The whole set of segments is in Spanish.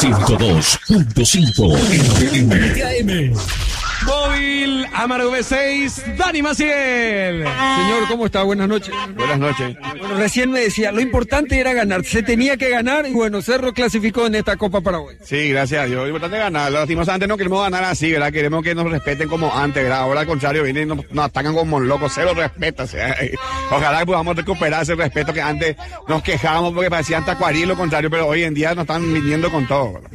102.5 FM. Móvil Amargo B6, Dani Maciel. Señor, ¿cómo está? Buenas noches. Buenas noches. Bueno, recién me decía, lo importante era ganar. Se tenía que ganar y bueno, Cerro clasificó en esta Copa Paraguay. Sí, gracias a Dios. Lo importante es ganar. Lastimosamente no queremos ganar así, ¿verdad? Queremos que nos respeten como antes, ¿verdad? Ahora al contrario, vienen y nos atacan como locos. Cero respeto. O sea, ojalá que podamos recuperar ese respeto que antes nos quejábamos porque parecían tacuarí lo contrario, pero hoy en día nos están viniendo con todo, ¿verdad?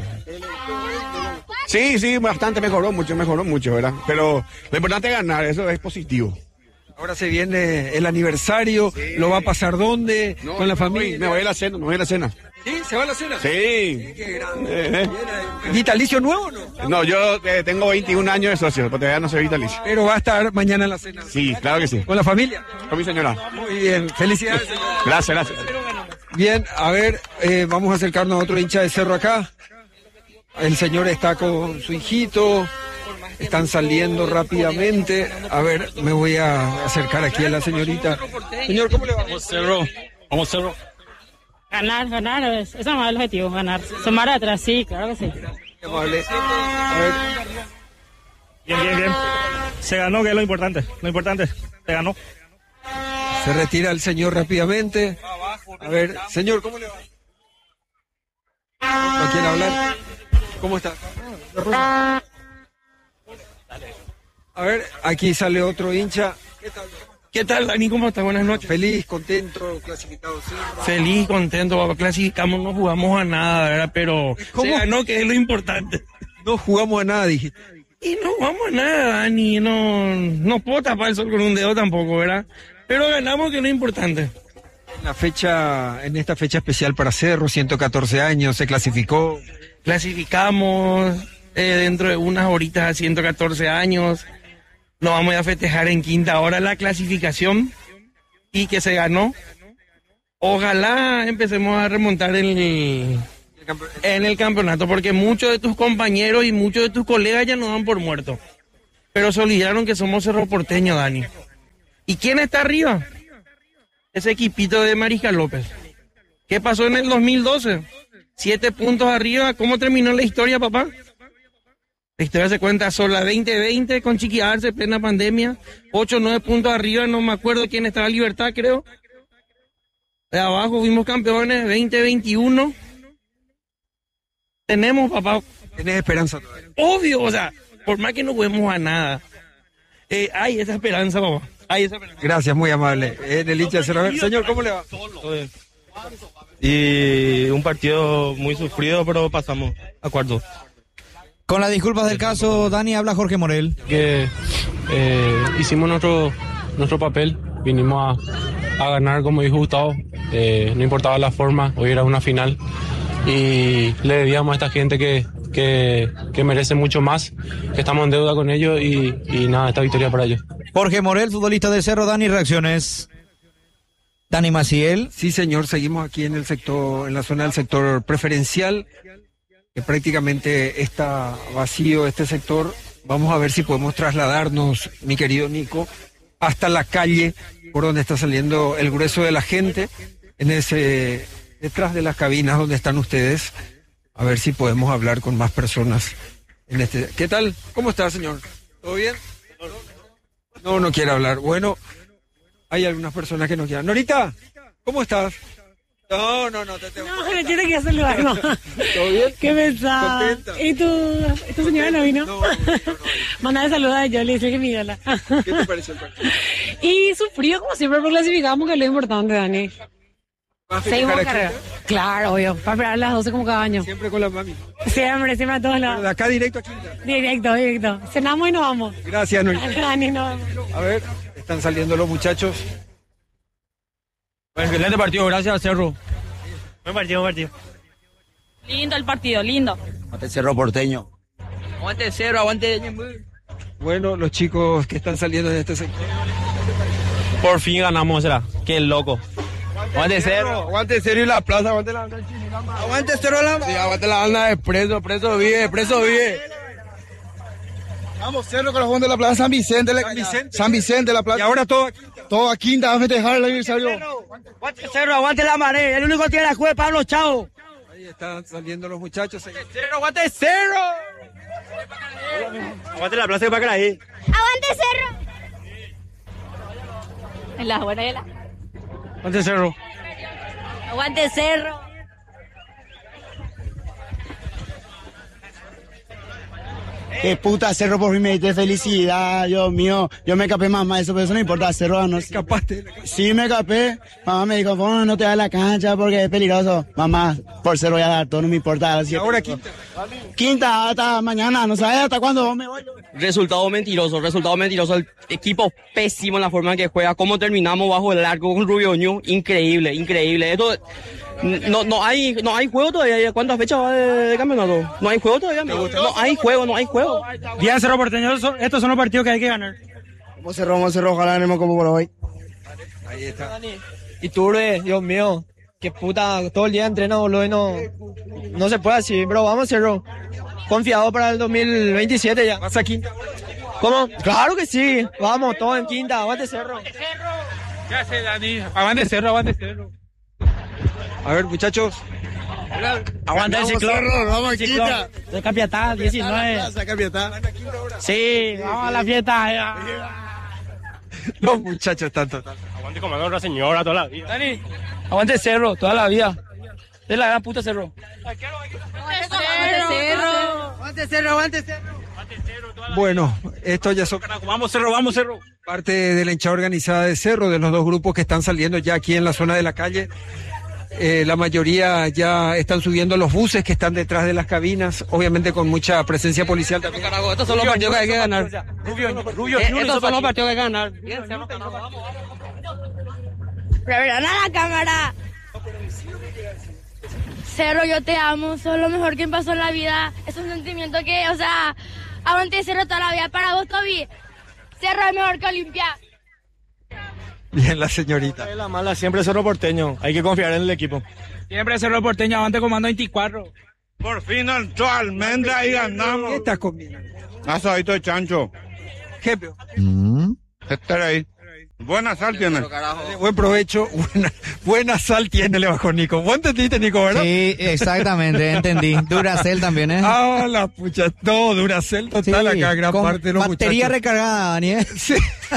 Sí, bastante mejoró mucho, ¿verdad? Pero lo importante es ganar, eso es positivo. Ahora se viene el aniversario, sí. ¿Lo va a pasar dónde? No, ¿Con la familia? Me voy a la cena, ¿Sí? ¿Se va a la cena? Sí. Qué grande. ¿Vitalicio nuevo o no? No, yo tengo 21 años de socio, pero todavía no soy vitalicio. Pero va a estar mañana en la cena. Sí, claro que sí. ¿Con la familia? Con mi señora. Muy bien, felicidades, señor. Gracias. Bien, a ver, vamos a acercarnos a otro hincha de Cerro acá. El señor está con su hijito, están saliendo rápidamente. A ver, me voy a acercar aquí a la señorita. Señor, ¿cómo le va? Vamos Cerro. Ganar, ese es el objetivo, ganar. Sumar atrás, sí, claro que sí. Amable. A ver. Bien. Se ganó, que es lo importante, se ganó. Se retira el señor rápidamente. A ver, señor, ¿cómo le va? ¿No quiere hablar? ¿Cómo está? A ver, aquí sale otro hincha. ¿Qué tal, Dani? ¿Cómo estás? Buenas noches. Feliz, contento, clasificado. Sí. Feliz, contento, papá. Clasificamos, no jugamos a nada, ¿verdad? Pero ¿cómo? Se ganó, que es lo importante. No jugamos a nada, dijiste. Y no jugamos a nada, Dani. No puedo tapar el sol con un dedo tampoco, ¿verdad? Pero ganamos, que es lo importante. En esta fecha especial para Cerro, 114 años, se clasificó. Clasificamos dentro de unas horitas a 114 años. Nos vamos a festejar en quinta hora la clasificación y que se ganó. Ojalá empecemos a remontar en el campeonato, porque muchos de tus compañeros y muchos de tus colegas ya nos dan por muertos. Pero se olvidaron que somos Cerro Porteño, Dani. ¿Y quién está arriba? Ese equipito de Mariscal López. ¿Qué pasó en el 2012? 7 puntos arriba. ¿Cómo terminó la historia, papá? La historia se cuenta sola. 2020 con Chiqui Arce, plena pandemia. 8 o 9 puntos arriba. No me acuerdo quién estaba en Libertad, creo. De abajo fuimos campeones. 2021. Tenemos, papá. ¿Tenés esperanza todavía? Obvio, o sea, por más que no juguemos a nada. Hay esa esperanza, papá. Gracias, muy amable. En el hincha de Cerro. Señor, ¿cómo le va? Y un partido muy sufrido, pero pasamos a cuarto. Con las disculpas del caso, Dani, habla Jorge Morel. Que hicimos nuestro papel, vinimos a ganar, como dijo Gustavo, no importaba la forma, hoy era una final y le debíamos a esta gente que merece mucho más, que estamos en deuda con ellos y nada, esta victoria para ellos. Jorge Morel, futbolista de Cerro. Dani, reacciones. Dani Maciel. Sí, señor, seguimos aquí en la zona del sector preferencial, que prácticamente está vacío este sector. Vamos a ver si podemos trasladarnos, mi querido Nico, hasta la calle por donde está saliendo el grueso de la gente, detrás de las cabinas donde están ustedes, a ver si podemos hablar con más personas. ¿Qué tal? ¿Cómo está, señor? ¿Todo bien? No quiere hablar. Bueno, hay algunas personas que no quieran. Norita, ¿cómo estás? No, me tiene que saludar, no. ¿Todo bien? ¿Qué pensás? ¿Contenta? ¿Y tu señora no vino? No. Mandale saludar a yo, le dije que mi ídola. ¿Qué te pareció el partido? Y sufrido como siempre, pero clasificamos, que es lo importante, Dani. ¿Vas a Seguimos festejar carrera. aquí? Claro, obvio. Para esperar a las 12 como cada año. Siempre con la mami. Siempre a todos Pero lados. de acá directo aquí. Directo. Cenamos y nos vamos. Gracias, Norita. Dani, nos vamos. A ver, están saliendo los muchachos. Excelente partido, gracias a Cerro. Buen partido. Lindo el partido, lindo. Aguante Cerro Porteño. Aguante Cerro, aguante. Bueno, los chicos que están saliendo de este sector. Por fin ganamos, será. Qué loco. Aguante Cerro. Aguante Cerro y la plaza, aguante la banda. Aguante Cerro, Sí, aguante la banda de preso vive. Vamos Cerro con los jóvenes de la plaza San Vicente, la plaza. Y ahora todo aquí. Todo aquí va a festejar el aniversario. Aguante Cerro, aguante la marea. El único que tiene la culpa es Pablo Chao. están saliendo los muchachos. ¡Cerro, aguante Cerro! Aguante la plaza de Pacaraí. ¡Aguante Cerro! En las buenas y las... ¡Aguante Cerro! ¡Aguante Cerro! Qué puta Cerro, por fin me diste felicidad, Dios mío. Yo me escapé, mamá, eso, pero eso no importa, Cerro no. ¿Escapaste? Sí, me escapé. Mamá me dijo, "Bueno, no te das la cancha porque es peligroso." Mamá, por Cerro voy a dar todo, no me importa. ¿Y ahora quinta? Quinta, hasta mañana, no sabes hasta cuándo me voy. Resultado mentiroso. El equipo pésimo en la forma en que juega. Cómo terminamos bajo el arco con Rubio Ñu. Increíble. Esto... No hay juego todavía. ¿Cuántas fechas va de campeonato? No hay juego todavía, amigo. No hay juego. Bien, Cerro Porteño, estos son los partidos que hay que ganar. Vamos Cerro, ojalá ganemos como por hoy. Ahí está. Y tú, Dios mío, qué puta, todo el día entreno, boludo, y no se puede así, bro, vamos Cerro. Confiado para el 2027 ya. ¿Vas a quinta? ¿Cómo? Claro que sí, vamos, todos en quinta, aguante Cerro. ¿Qué hace, Dani? Aguante Cerro. A ver, muchachos. Aguanta el Ciclón. Vamos a quinta. De Capiatá, 19. Sí, vamos a la fiesta. Los muchachos están total. Aguante como una señora toda la vida. Dani, aguante Cerro, toda la vida. Es la gran puta Cerro. ¡Aguante Cerro! Aguante Cerro. Bueno, esto ya son... Vamos Cerro. Parte de la hinchada organizada de Cerro, de los dos grupos que están saliendo ya aquí en la zona de la calle. La mayoría ya están subiendo los buses que están detrás de las cabinas, obviamente con mucha presencia policial también. Estos son los partidos que hay que ganar. Estos son los partidos que hay que ganar. ¡Reverán a la cámara! Cerro, yo te amo, sos lo mejor que me pasó en la vida. Es un sentimiento que, o sea, aguante Cerro toda la vida. Para vos, Toby, Cerro es mejor que Olimpia. Bien, la señorita. La mala, siempre Cerro Porteño, hay que confiar en el equipo. Siempre Cerro Porteño, aguante comando 24. Por fin entró Almendra y ganamos. ¿Qué estás comiendo? Asadito de chancho. ¿Qué? Estar ahí. Buena sal tiene. Buen provecho, buena sal tiene, le bajó Nico. ¿Vos entendiste, Nico, verdad? Sí, exactamente, entendí. Duracell también, ¿eh? Ah, la pucha, todo Duracell total acá, gran con parte de los batería muchachos. recargada, Dani, ¿eh? Sí.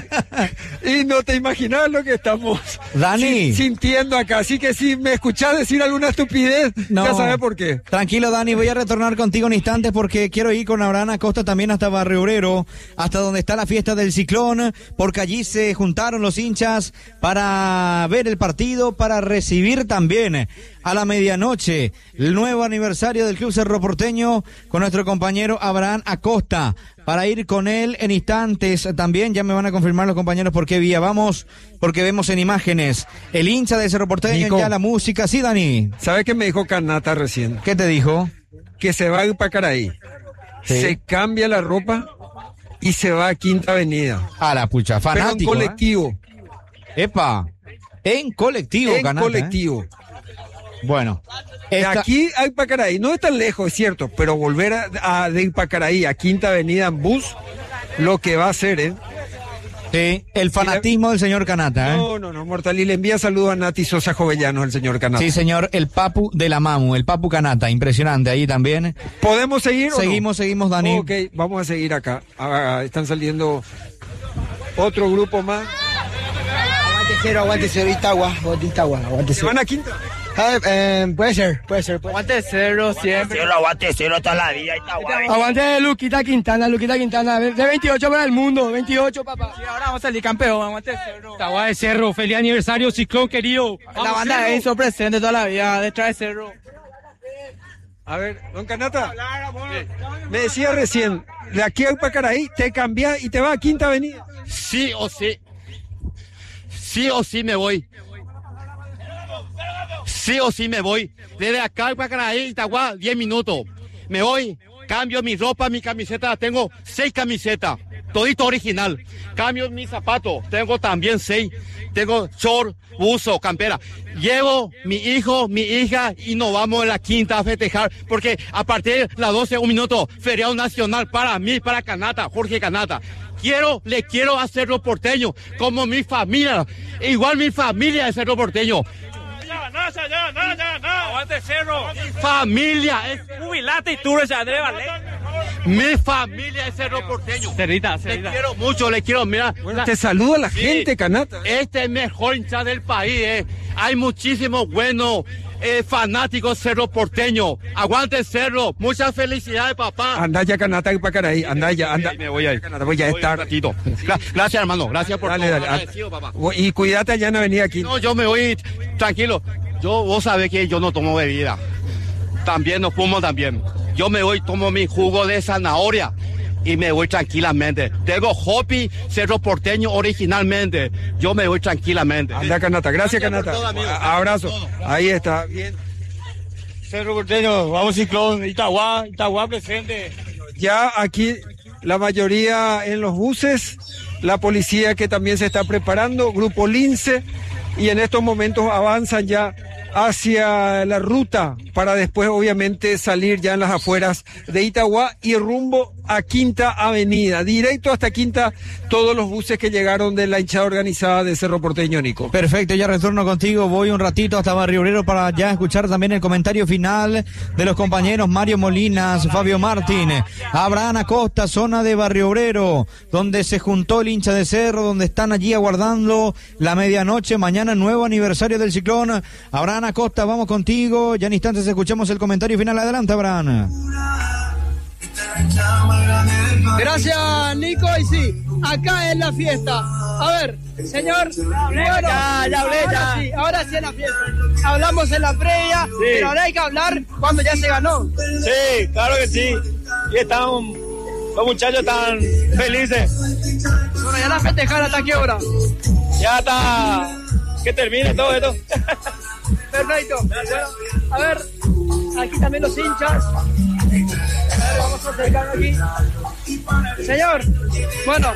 Y no te imaginas lo que estamos sintiendo acá. Así que si me escuchás decir alguna estupidez, ya sabes por qué. Tranquilo, Dani, voy a retornar contigo en instantes porque quiero ir con Abraham Acosta también hasta Barrio Obrero, hasta donde está la fiesta del Ciclón, porque allí se juntaron los hinchas para ver el partido, para recibir también a la medianoche el nuevo aniversario del Club Cerro Porteño con nuestro compañero Abraham Acosta, para ir con él en instantes también. Ya me van a confirmar los compañeros por qué vía vamos, porque vemos en imágenes el hincha de Cerro Porteño, Nico, ya la música. Sí, Dani. ¿Sabes qué me dijo Canata recién? ¿Qué te dijo? Que se va a Pacaraí, se cambia la ropa y se va a Quinta Avenida. A la pucha, fanático. Pero en colectivo. Epa, en colectivo, En Canata, colectivo. Bueno. De aquí a Pacaraí, no es tan lejos, es cierto, pero volver de Pacaraí a Quinta Avenida en bus, lo que va a hacer, ¿eh? Sí, el fanatismo del señor Canata, ¿eh? No, Mortal. Y le envía saludos a Nati Sosa Jovellanos, el señor Canata. Sí, señor, el Papu de la Mamu, el Papu Canata, impresionante ahí también. ¿Podemos seguir o Seguimos, Dani. Ok, vamos a seguir acá. Están saliendo otro grupo más. Aguante Cerro, Itagua, aguante Cerro. ¿Se van a Quinta? Puede ser. Aguante Cerro siempre. Aguante Cerro toda la vida. Aguante Luquita Quintana, de 28 para el mundo, 28, papá. Sí, ahora vamos a salir campeón, aguante Cerro. Aguante Cerro, feliz aniversario, Ciclón querido. La banda de Enzo presente toda la vida, detrás de Cerro. A ver, don Canata, me decía recién, de aquí a Pacaraí te cambias y te vas a Quinta Avenida. Sí o sí me voy. Sí o sí me voy. Desde acá a Pacaraí, Itagua, 10 minutos. Me voy, cambio mi ropa, mi camiseta. Tengo 6 camisetas, todito original. Cambio mis zapatos, tengo también 6. Tengo short, buzo, campera. Llevo mi hijo, mi hija y nos vamos a la Quinta a festejar. Porque a partir de las 12, un minuto, feriado nacional para mí, para Canata, Jorge Canata. Le quiero a Cerro Porteño, como mi familia, igual mi familia de Cerro Porteño. Aguante Cerro. Familia es Jubilate y Tours de Andrés Valle. mi familia es Cerro Porteño. Cerrita. Le quiero mucho, le quiero, mira. Te saluda la gente, Canata. Este es el mejor hincha del país, Hay muchísimos buenos fanáticos Cerro Porteño. Aguante Cerro, muchas felicidades, papá. Anda ya, Canata, para Caraí. Anda ya, anda. Me voy a ir. Canata, voy a estar. Gracias, hermano. Gracias por Dale, todo. dale. Agradecido, papá. Y cuídate allá en Avenida aquí. No, yo me voy tranquilo. Vos sabés que yo no tomo bebida. También no fumo también. Yo me voy, tomo mi jugo de zanahoria y me voy tranquilamente. Tengo Hopi Cerro Porteño originalmente. Yo me voy tranquilamente. Anda, Canata. Gracias, Canata. Por todo, amigo. Abrazo. Ahí está. Bien. Cerro Porteño, vamos Ciclón, Itagua presente. Ya aquí la mayoría en los buses, la policía que también se está preparando, Grupo Lince, y en estos momentos avanzan ya hacia la ruta para después obviamente salir ya en las afueras de Itagua y rumbo a Quinta Avenida, directo hasta Quinta, todos los buses que llegaron de la hinchada organizada de Cerro Porteño, Nico. Perfecto, ya retorno contigo, voy un ratito hasta Barrio Obrero para ya escuchar también el comentario final de los compañeros Mario Molinas, Fabio Martín, Abraham Acosta, zona de Barrio Obrero, donde se juntó el hincha de Cerro, donde están allí aguardando la medianoche, mañana nuevo aniversario del Ciclón. Abraham Acosta, vamos contigo, ya en instantes escuchamos el comentario final, adelante Abraham. Gracias, Nico, y sí, acá es la fiesta. A ver, señor, bueno, ahora sí es la fiesta. Hablamos en la previa, sí, pero ahora hay que hablar cuando ya se ganó. Sí, claro que sí. Y están, los muchachos están felices. Bueno, ya la festejar, ¿hasta qué hora? Ya hasta que termine todo esto. Perfecto. Bueno, a ver, aquí también los hinchas. A ver, vamos a acercar aquí. Señor, bueno.